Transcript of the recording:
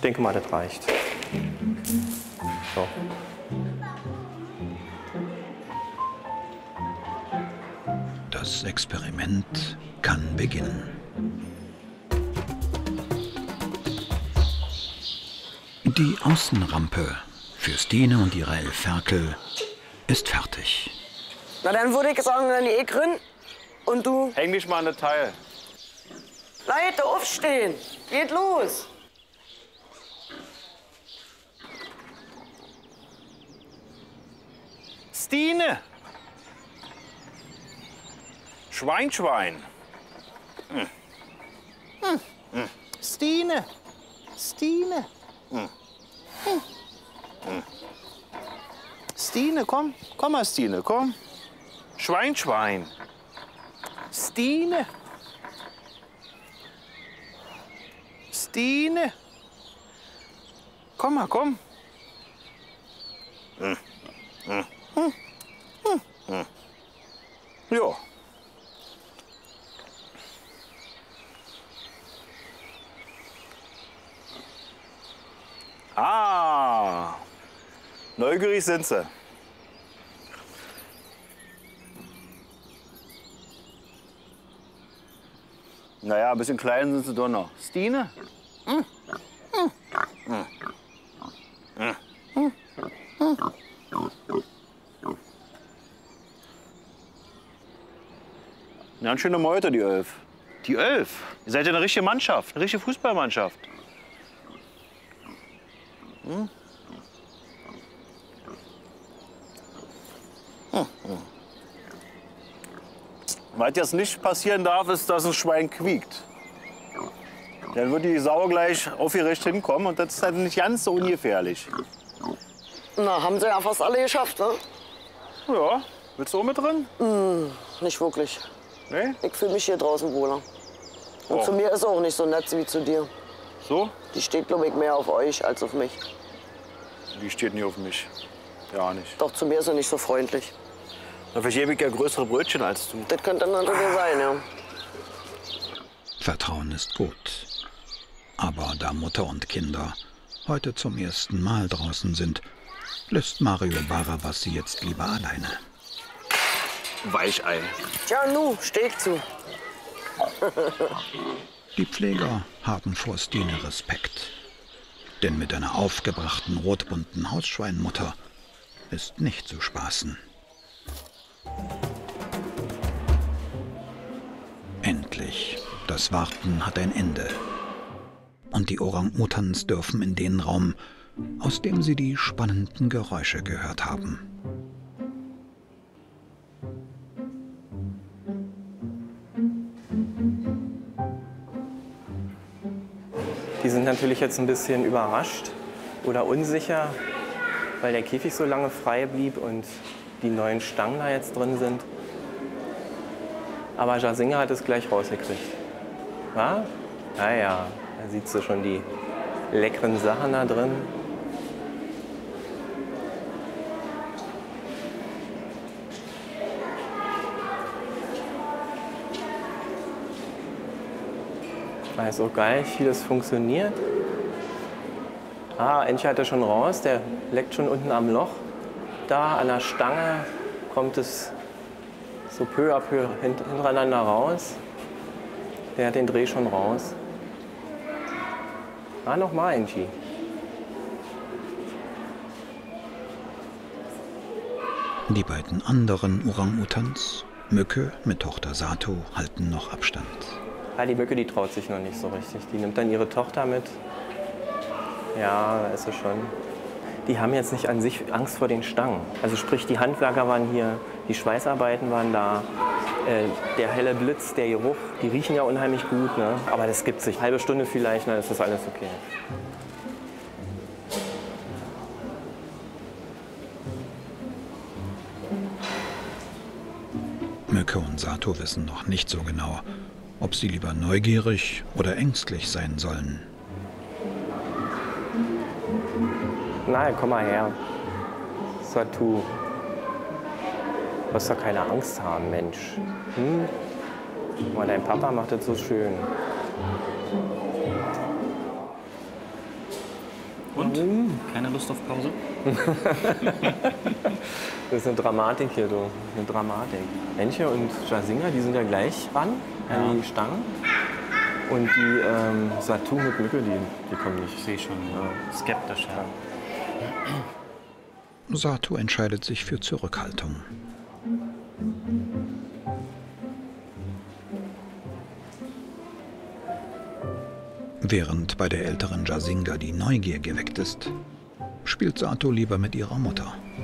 denke mal, das reicht. So. Das Experiment kann beginnen. Die Außenrampe für Stine und ihre 11 Ferkel ist fertig. Na, dann würde ich sagen, dann ich drin. Und du? Häng dich mal an das Teil. Leute, aufstehen. Geht los. Stine! Schwein, Schwein. Stine! Stine! Stine, komm. Komm mal, Stine, komm. Schwein, Schwein. Stine! Stine! Komm mal, komm. Ja. Ah, neugierig sind sie. Naja, ein bisschen klein sind sie doch noch. Stine? Eine schöne Meute, die 11. Die 11? Ihr seid ja eine richtige Mannschaft, eine richtige Fußballmannschaft. Was jetzt nicht passieren darf, ist, dass ein Schwein quiekt. Dann wird die Sau gleich aufgerecht hinkommen und das ist halt nicht ganz so ungefährlich. Na, haben sie ja fast alle geschafft, ne? Ja, willst du auch mit drin? Nicht wirklich. Nee? Ich fühle mich hier draußen wohler. Und Oh. zu mir ist sie auch nicht so nett wie zu dir. So? Die steht, glaube ich, mehr auf euch als auf mich. Die steht nie auf mich. Ja, nicht. Doch zu mir ist sie nicht so freundlich. Dafür gebe ich ja größere Brötchen als du. Das könnte natürlich sein, ja. Vertrauen ist gut. Aber da Mutter und Kinder heute zum ersten Mal draußen sind, lässt Mario Barabas sie jetzt lieber alleine. Weichei. Tja, nu, steh ich zu. Die Pfleger haben vor Stine Respekt. Denn mit einer aufgebrachten rotbunten Hausschweinmutter ist nicht zu spaßen. Endlich. Das Warten hat ein Ende. Und die Orang-Utans dürfen in den Raum, aus dem sie die spannenden Geräusche gehört haben. Die sind natürlich jetzt ein bisschen überrascht oder unsicher, weil der Käfig so lange frei blieb und die neuen Stangen da jetzt drin sind. Aber Jasinga hat es gleich rausgekriegt. Ja? Naja, da sieht sie schon die leckeren Sachen da drin. Ist auch geil, vieles funktioniert. Ah, Entche hat er schon raus, der leckt schon unten am Loch. Da an der Stange kommt es so peu à peu hintereinander raus. Der hat den Dreh schon raus. Ah, nochmal, Entche. Die beiden anderen Orang-Utans, Mücke mit Tochter Sato, halten noch Abstand. Ah, die Mücke, die traut sich noch nicht so richtig. Die nimmt dann ihre Tochter mit. Ja, da ist sie schon. Die haben jetzt nicht an sich Angst vor den Stangen. Also sprich, die Handwerker waren hier, die Schweißarbeiten waren da, der helle Blitz, der Geruch, die riechen ja unheimlich gut, ne? Aber das gibt sich. Halbe Stunde vielleicht, dann ist das alles okay. Mücke und Sato wissen noch nicht so genau, ob sie lieber neugierig oder ängstlich sein sollen. Nein, komm mal her. Satu. Du musst doch keine Angst haben, Mensch. Guck mal, dein Papa macht das so schön. Und? Keine Lust auf Pause? Das ist eine Dramatik hier, du. Eine Dramatik. Enche und Jazinga, die sind ja gleich ran an die Stangen. Und die Satu mit Mücke, die kommen nicht. Ich sehe schon skeptisch. Ja. Satu entscheidet sich für Zurückhaltung. Während bei der älteren Jazinga die Neugier geweckt ist, spielt Satu lieber mit ihrer Mutter.